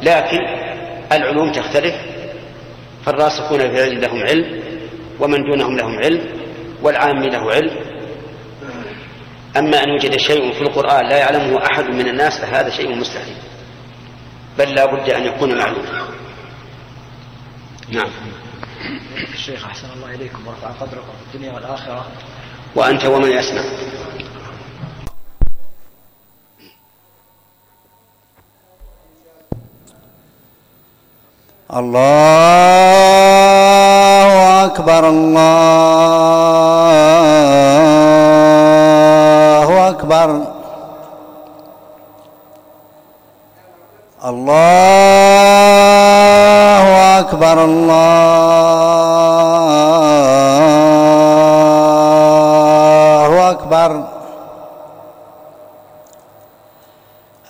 لكن العلوم تختلف، فالراسخون في العلم لهم علم، ومن دونهم لهم علم، والعام له علم. أما أن يوجد شيء في القرآن لا يعلمه أحد من الناس فهذا شيء مستحيل، بل لا بد أن يكون معلوما. نعم. الشيخ أحسن الله إليكم ورفع قدركم في الدنيا والآخرة. وأنت ومن يسمع. الله أكبر الله أكبر الله أكبر الله